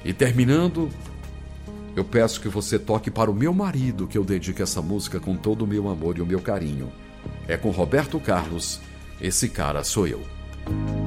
E terminando, eu peço que você toque para o meu marido, que eu dedico essa música com todo o meu amor e o meu carinho. É com Roberto Carlos, Esse Cara Sou Eu.